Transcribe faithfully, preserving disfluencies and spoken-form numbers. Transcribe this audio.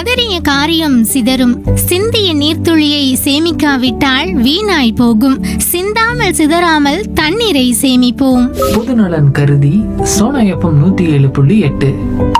பதறிய காரியம் சிதறும். சிந்திய நீர்த்துளியை சேமிக்காவிட்டால் வீணாய் போகும். சிந்தாமல் சிதறாமல் தண்ணீரை சேமிப்போம். பொதுநலன் கருதி சோனா எஃப்எம் நூத்தி ஏழு புள்ளி எட்டு.